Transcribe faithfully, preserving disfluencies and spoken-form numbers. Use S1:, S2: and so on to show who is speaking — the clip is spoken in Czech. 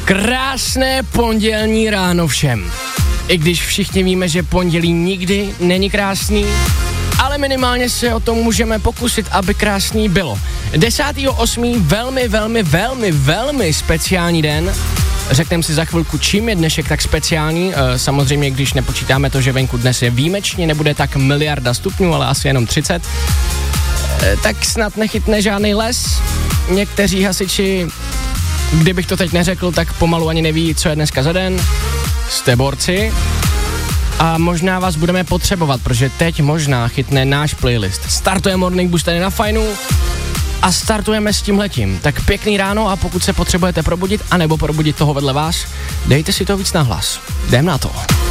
S1: Krásné pondělní ráno všem. I když všichni víme, že pondělí nikdy není krásný, ale minimálně se o tom můžeme pokusit, aby krásný bylo. desátého osmého velmi, velmi, velmi, velmi speciální den. Řekneme si za chvilku, čím je dnešek tak speciální. E, samozřejmě, když nepočítáme to, že venku dnes je výjimečně, nebude tak miliarda stupňů, ale asi jenom třicet. E, tak snad nechytne žádný les. Někteří hasiči, kdybych to teď neřekl, tak pomalu ani neví, co je dneska za den. Jste borci. A možná vás budeme potřebovat, protože teď možná chytne náš playlist. Startuje Morning Boost tady na Fajnu a startujeme s tímhletím. Tak pěkný ráno a pokud se potřebujete probudit, anebo probudit toho vedle vás, dejte si to víc na hlas. Jdem na to.